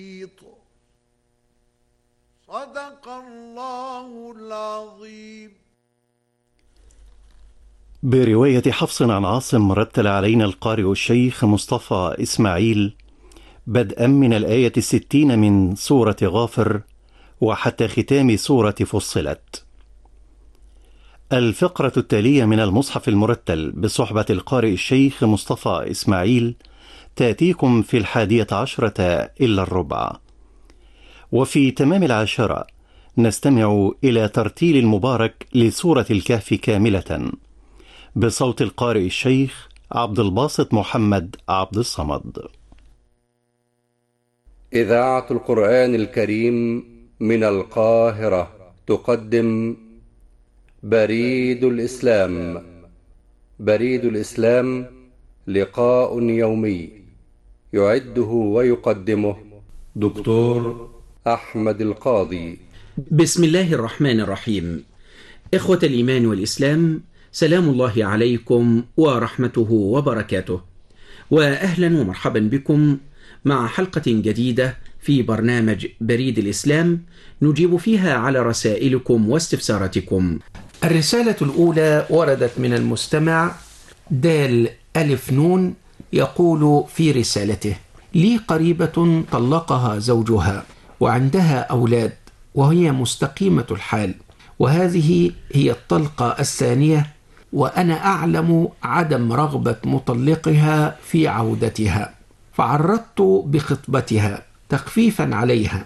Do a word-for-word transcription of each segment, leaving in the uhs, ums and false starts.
صدق الله العظيم. برواية حفص عن عاصم رتل علينا القارئ الشيخ مصطفى إسماعيل بدءا من الآية الستين من سورة غافر وحتى ختام سورة فصلت. الفقرة التالية من المصحف المرتل بصحبة القارئ الشيخ مصطفى إسماعيل تأتيكم في الحادية عشرة إلا الربع، وفي تمام العاشرة نستمع إلى ترتيل المبارك لسورة الكهف كاملة بصوت القارئ الشيخ عبد الباسط محمد عبد الصمد. إذاعة القرآن الكريم من القاهرة تقدم بريد الإسلام. بريد الإسلام لقاء يومي يعده ويقدمه دكتور أحمد القاضي. بسم الله الرحمن الرحيم. إخوة الإيمان والإسلام، سلام الله عليكم ورحمته وبركاته، وأهلا ومرحبا بكم مع حلقة جديدة في برنامج بريد الإسلام نجيب فيها على رسائلكم واستفساراتكم. الرسالة الأولى وردت من المستمع دال ألف نون، يقول في رسالته: لي قريبة طلقها زوجها وعندها أولاد وهي مستقيمة الحال، وهذه هي الطلقة الثانية، وأنا أعلم عدم رغبة مطلقها في عودتها، فعرضت بخطبتها تخفيفا عليها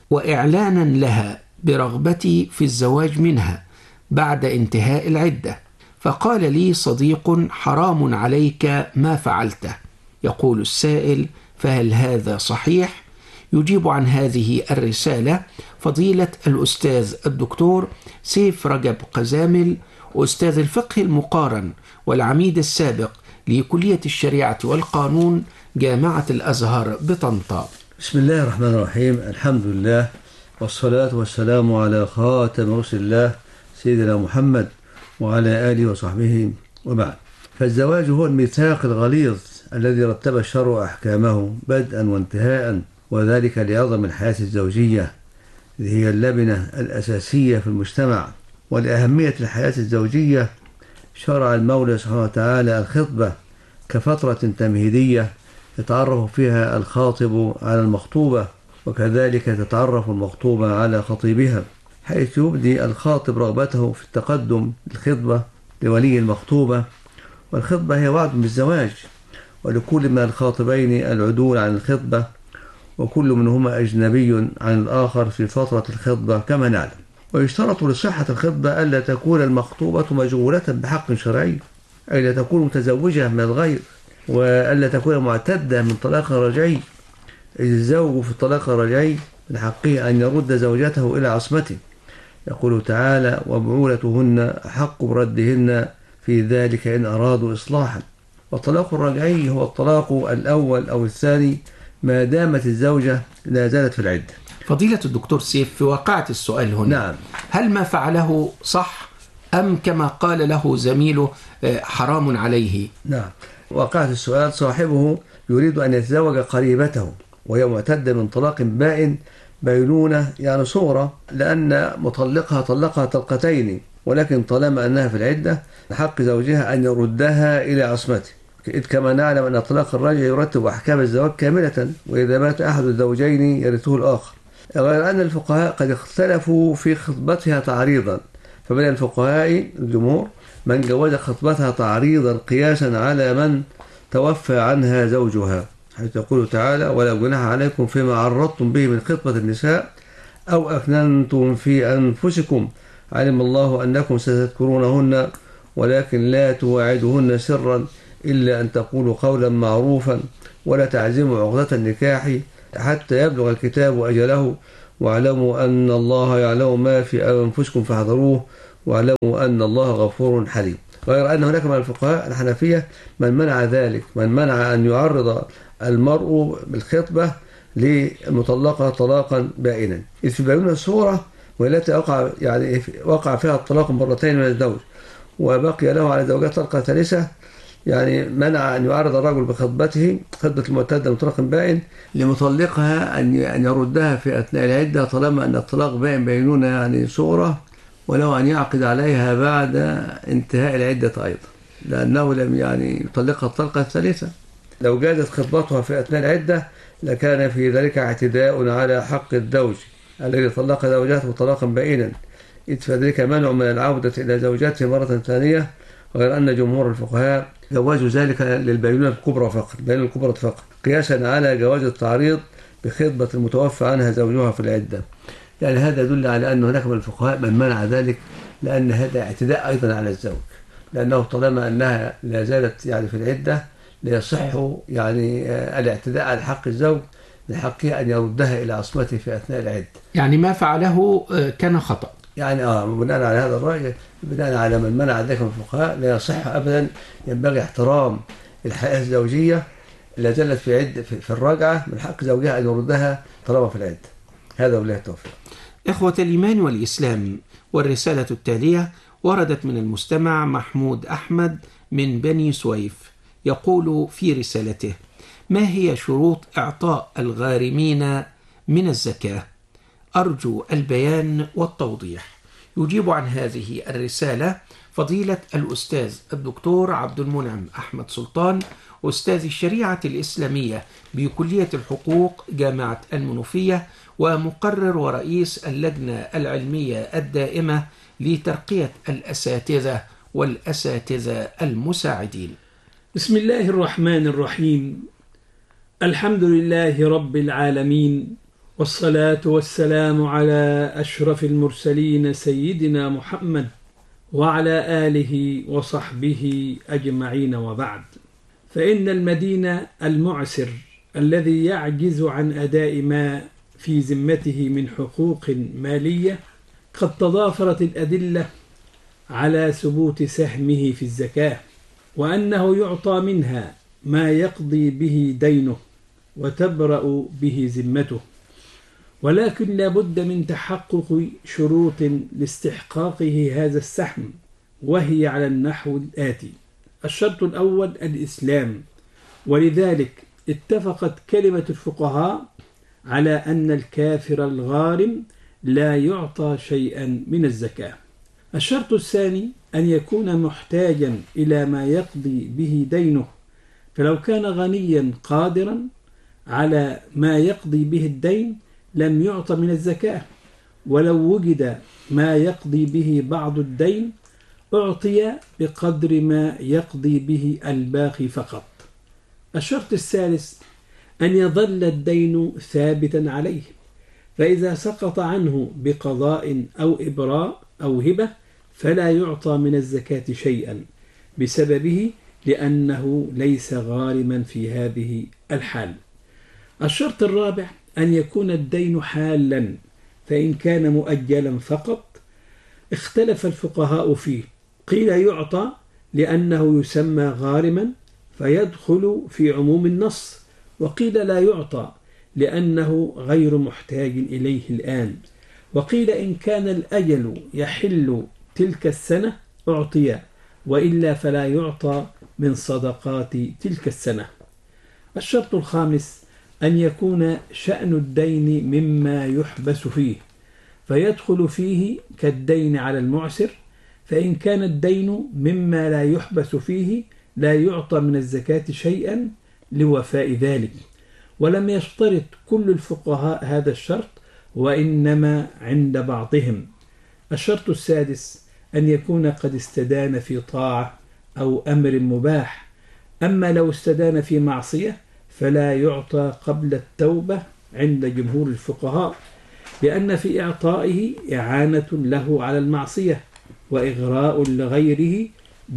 وإعلانا لها برغبتي في الزواج منها بعد انتهاء العدة، فقال لي صديق: حرام عليك ما فعلته. يقول السائل: فهل هذا صحيح؟ يجيب عن هذه الرسالة فضيلة الأستاذ الدكتور سيف رجب قزامل، أستاذ الفقه المقارن والعميد السابق لكلية الشريعة والقانون جامعة الأزهر بطنطا. بسم الله الرحمن الرحيم. الحمد لله والصلاة والسلام على خاتم رسل الله سيدنا محمد وعلى آله وصحبه وبعد. فالزواج هو الميثاق الغليظ الذي رتب الشرع أحكامه بدءا وانتهاء، وذلك لعظم الحياة الزوجية اللي هي اللبنة الأساسية في المجتمع. ولأهمية الحياة الزوجية شرع المولى سبحانه وتعالى الخطبة كفترة تمهيدية يتعرف فيها الخاطب على المخطوبة، وكذلك تتعرف المخطوبة على خطيبها، حيث يبدي الخاطب رغبته في التقدم بالخطبة لولي المخطوبة. والخطبة هي وعد بالزواج، ولكل من الخاطبين العدول عن الخطبة، وكل منهما أجنبي عن الآخر في فترة الخطبة كما نعلم. ويشترط لصحة الخطبة ألا تكون المخطوبة مشغولة بحق شرعي، أي لا تكون متزوجة من الغير، وألا تكون معتدة من طلاق رجعي، إذ الزوج في الطلاق الرجعي من حقه أن يرد زوجته إلى عصمته. يقول تعالى: وبعولتهن أحق بردهن في ذلك إن أرادوا إصلاحا. والطلاق الرجعي هو الطلاق الأول أو الثاني ما دامت الزوجة لا زالت في العدة. فضيلة الدكتور سيف، في واقعة السؤال هنا، نعم، هل ما فعله صح أم كما قال له زميله حرام عليه؟ نعم، واقعة السؤال صاحبه يريد أن يتزوج قريبته وهي معتدة من طلاق بائن بينونة يعني صغرى، لأن مطلقها طلقها طلقتين، ولكن طالما أنها في العدة حق زوجها أن يردها إلى عصمته، إذ كما نعلم أن طلاق الرجل يرتب أحكام الزواج كاملة، وإذا مات أحد الزوجين يرثه الآخر. غير أن الفقهاء قد اختلفوا في خطبتها تعريضا، فمن الفقهاء الجمهور من جوز خطبتها تعريضا قياسا على من توفى عنها زوجها، حيث يقول تعالى: ولا جناح عليكم فيما عرضتم به من خطبة النساء أو أكننتم في أنفسكم علم الله أنكم ستذكرونهن ولكن لا تواعدوهن سرا إلا أن تقولوا قولا معروفا ولا تعزموا عقدة النكاح حتى يبلغ الكتاب أجله واعلموا أن الله يعلم ما في أنفسكم فاحذروه واعلموا أن الله غفور حليم. غير أن هناك من الفقهاء الحنفية من منع ذلك، من منع أن يعرض المرء بالخطبة للمطلقة طلاقا بائنا، إذ في بينونة الصورة والتي وقع يعني وقع فيها الطلاق مرتين من الزوج وبقي له على زوجات طلقة ثالثة يعني منع أن يعرض الرجل بخطبته خطبة المعتدة من طلاق بائن لمطلقها أن أن يردها في أثناء العدة طالما أن الطلاق بائن بينونة يعني صغرى، ولو أن يعقد عليها بعد انتهاء العدة أيضا، لأنه لم يعني يطلقها الطلقة الثالثة. لو جازت خطبتها في أثناء العدة لكان في ذلك اعتداء على حق الزوج الذي طلق زوجته طلاقا بائنا، إذ فذلك منع من العودة إلى زوجته مرة ثانية، غير أن جمهور الفقهاء جوازوا ذلك للبينونة الكبرى فقط، البينونة الكبرى فقط، قياسا على جواز التعريض بخطبة المتوفى عنها زوجها في العدة. يعني هذا يدل على أن هناك من الفقهاء من منع ذلك، لأن هذا اعتداء أيضا على الزوج، لأنه طالما أنها لا زالت يعني في العدة لا يصح يعني الاعتداء على حق الزوج لحقه أن يردها إلى عصمته في أثناء العدة. يعني ما فعله كان خطأ. يعني آه بناء على هذا الرأي، بناء على من منع ذلك من الفقهاء، لا يصح أبدا، ينبغي احترام الحياة الزوجية لا زالت في عدة في الرجعة، من حق زوجها أن يردها طالما في العدة. هذا وبالله التوفيق. إخوة الإيمان والإسلام، والرسالة التالية وردت من المستمع محمود أحمد من بني سويف، يقول في رسالته: ما هي شروط إعطاء الغارمين من الزكاة؟ أرجو البيان والتوضيح. يجيب عن هذه الرسالة فضيلة الأستاذ الدكتور عبد المنعم أحمد سلطان، أستاذ الشريعة الإسلامية بكلية الحقوق جامعة المنوفية، ومقرر ورئيس اللجنة العلمية الدائمة لترقية الأساتذة والأساتذة المساعدين. بسم الله الرحمن الرحيم. الحمد لله رب العالمين، والصلاة والسلام على أشرف المرسلين سيدنا محمد وعلى آله وصحبه أجمعين، وبعد. فإن المدين المعسر الذي يعجز عن أداء ما في ذمته من حقوق مالية قد تضافرت الأدلة على ثبوت سهمه في الزكاة، وأنه يعطى منها ما يقضي به دينه وتبرأ به ذمته، ولكن لا بد من تحقق شروط لاستحقاقه هذا السهم، وهي على النحو الآتي: الشرط الأول الإسلام، ولذلك اتفقت كلمة الفقهاء على أن الكافر الغارم لا يعطى شيئا من الزكاة. الشرط الثاني أن يكون محتاجا إلى ما يقضي به دينه، فلو كان غنيا قادرا على ما يقضي به الدين لم يعطى من الزكاة، ولو وجد ما يقضي به بعض الدين أعطي بقدر ما يقضي به الباقي فقط. الشرط الثالث أن يظل الدين ثابتا عليه، فإذا سقط عنه بقضاء أو إبراء أو هبة فلا يعطى من الزكاة شيئا بسببه، لأنه ليس غارما في هذه الحال. الشرط الرابع أن يكون الدين حالا، فإن كان مؤجلا فقط اختلف الفقهاء فيه، قيل يعطى لأنه يسمى غارما فيدخل في عموم النص، وقيل لا يعطى لأنه غير محتاج إليه الآن، وقيل إن كان الأجل يحل تلك السنة أعطي، وإلا فلا يعطى من صدقات تلك السنة. الشرط الخامس أن يكون شأن الدين مما يحبس فيه، فيدخل فيه كالدين على المعسر، فإن كان الدين مما لا يحبس فيه لا يعطى من الزكاة شيئا لوفاء ذلك. ولم يشترط كل الفقهاء هذا الشرط، وإنما عند بعضهم. الشرط السادس أن يكون قد استدان في طاعة أو أمر مباح، أما لو استدان في معصية فلا يعطى قبل التوبة عند جمهور الفقهاء، لأن في إعطائه إعانة له على المعصية وإغراء لغيره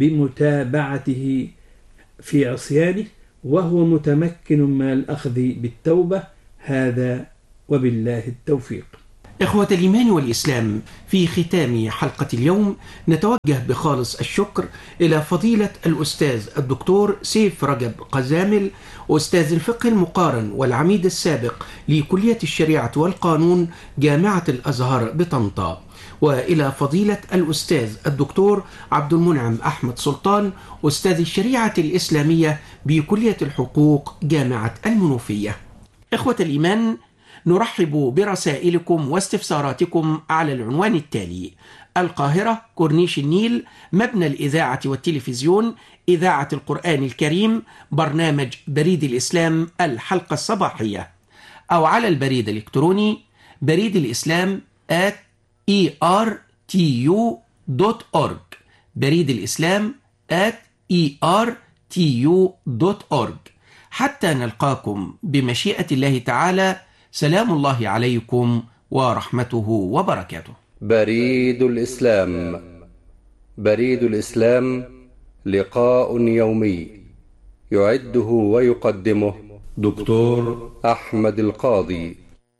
بمتابعته في عصيانه، وهو متمكن من الأخذ بالتوبة. هذا وبالله التوفيق. إخوة الإيمان والإسلام، في ختام حلقة اليوم نتوجه بخالص الشكر إلى فضيلة الأستاذ الدكتور سيف رجب قزامل، أستاذ الفقه المقارن والعميد السابق لكلية الشريعة والقانون جامعة الأزهر بطنطا، وإلى فضيلة الأستاذ الدكتور عبد المنعم أحمد سلطان، أستاذ الشريعة الإسلامية بكلية الحقوق جامعة المنوفية. إخوة الإيمان، نرحب برسائلكم واستفساراتكم على العنوان التالي: القاهرة، كورنيش النيل، مبنى الإذاعة والتلفزيون، إذاعة القرآن الكريم، برنامج بريد الإسلام الحلقة الصباحية، أو على البريد الإلكتروني بريد الإسلام آت إي آر تي يو دوت أورج، بريد الإسلام آت إي آر تي يو دوت أورج. حتى نلقاكم بمشيئة الله تعالى، سلام الله عليكم ورحمته وبركاته. بريد الإسلام. بريد الإسلام لقاء يومي يعده ويقدمه دكتور أحمد القاضي.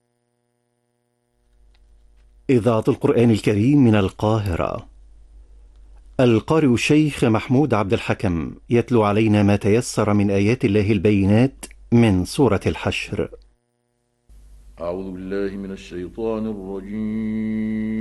إذاعة القرآن الكريم من القاهرة. القارئ الشيخ محمود عبد الحكم يتلو علينا ما تيسر من آيات الله البينات من سورة الحشر. أعوذ بالله من الشيطان الرجيم.